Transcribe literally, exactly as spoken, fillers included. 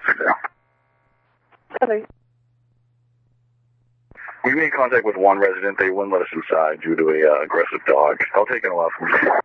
Sorry. We made contact with one resident. They wouldn't let us inside due to a uh, aggressive dog. I'll take it off from you.